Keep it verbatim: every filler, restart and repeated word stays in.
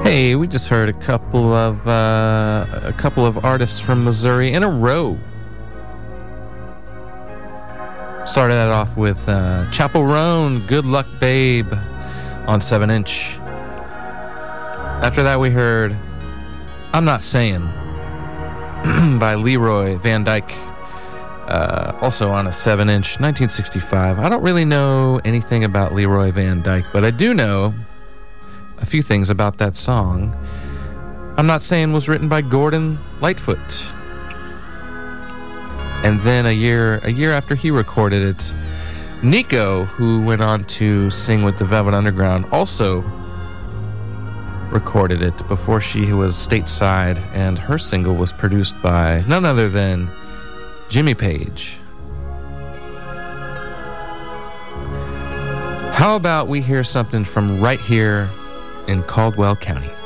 Hey, we just heard a couple of uh, a couple of artists from Missouri in a row. Started that off with uh, Chapel Roan, "Good Luck Babe" on seven inch. After that, we heard "I'm Not Saying" by Leroy Van Dyke, uh, also on a seven inch, nineteen sixty-five. I don't really know anything about Leroy Van Dyke, but I do know a few things about that song. "I'm Not Saying" was written by Gordon Lightfoot. And then a year a year after he recorded it, Nico, who went on to sing with the Velvet Underground, also recorded it before she was stateside, and her single was produced by none other than Jimmy Page. How about we hear something from right here in Caldwell County?